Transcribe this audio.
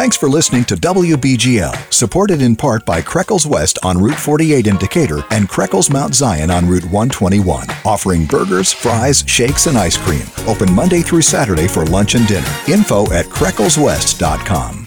Thanks for listening to WBGL, supported in part by Creckles West on Route 48 in Decatur and Creckles Mount Zion on Route 121, offering burgers, fries, shakes, and ice cream. Open Monday through Saturday for lunch and dinner. Info at CrecklesWest.com.